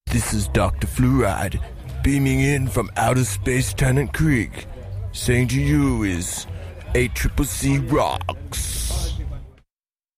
This is Dr. Fluoride, beaming in from outer space Tennant Creek. Saying to you is ACCC rock.